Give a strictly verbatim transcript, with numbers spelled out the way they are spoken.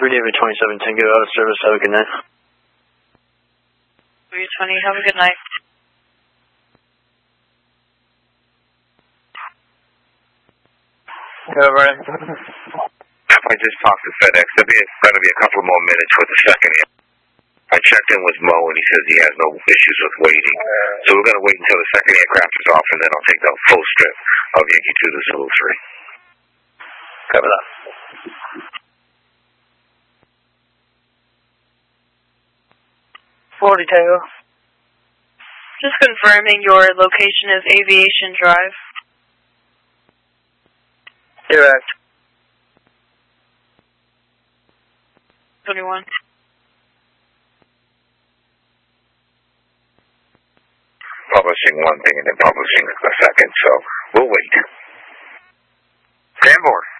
three David twenty-seven Tango out of service. Have a good night. three twenty, have a good night. Hello, Brian. I just talked to FedEx. There'll be going to be a couple more minutes with the second. I checked in with Mo, and he says he has no issues with waiting. So we're going to wait until the second aircraft is off, and then I'll take the full strip of Yankee two to Zulu three. Cover that. forty Tango. Just confirming your location is Aviation Drive. Direct. twenty-one. Publishing one thing and then publishing a second, so we'll wait. Stand board.